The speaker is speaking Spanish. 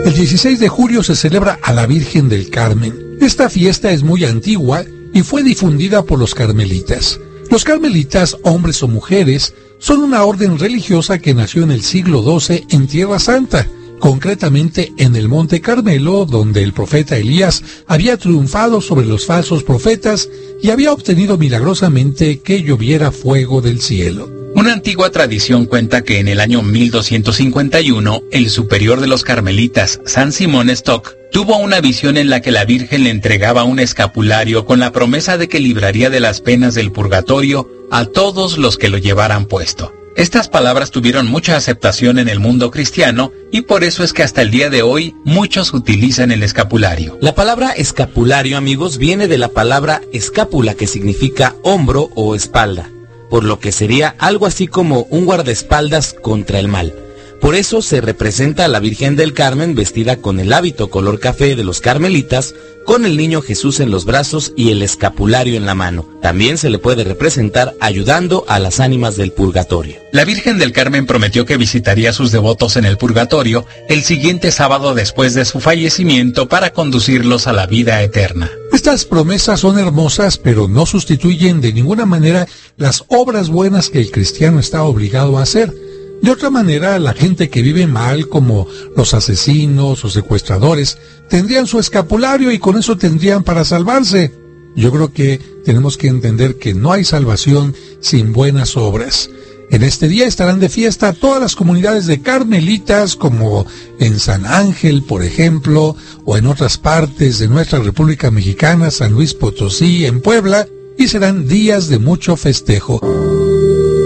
El 16 de julio se celebra a la Virgen del Carmen. Esta fiesta es muy antigua y fue difundida por los carmelitas. Los carmelitas, hombres o mujeres, son una orden religiosa que nació en el siglo XII en Tierra Santa, concretamente en el Monte Carmelo, donde el profeta Elías había triunfado sobre los falsos profetas y había obtenido milagrosamente que lloviera fuego del cielo. Una antigua tradición cuenta que en el año 1251, el superior de los carmelitas, San Simón Stock, tuvo una visión en la que la Virgen le entregaba un escapulario con la promesa de que libraría de las penas del purgatorio a todos los que lo llevaran puesto. Estas palabras tuvieron mucha aceptación en el mundo cristiano y por eso es que hasta el día de hoy muchos utilizan el escapulario. La palabra escapulario, amigos, viene de la palabra escápula, que significa hombro o espalda, por lo que sería algo así como un guardaespaldas contra el mal. Por eso se representa a la Virgen del Carmen vestida con el hábito color café de los carmelitas, con el niño Jesús en los brazos y el escapulario en la mano. También se le puede representar ayudando a las ánimas del purgatorio. La Virgen del Carmen prometió que visitaría a sus devotos en el purgatorio el siguiente sábado después de su fallecimiento para conducirlos a la vida eterna. Estas promesas son hermosas, pero no sustituyen de ninguna manera las obras buenas que el cristiano está obligado a hacer. De otra manera, la gente que vive mal, como los asesinos o secuestradores, tendrían su escapulario y con eso tendrían para salvarse. Yo creo que tenemos que entender que no hay salvación sin buenas obras. En este día estarán de fiesta todas las comunidades de carmelitas, como en San Ángel, por ejemplo, o en otras partes de nuestra República Mexicana, San Luis Potosí, en Puebla, y serán días de mucho festejo.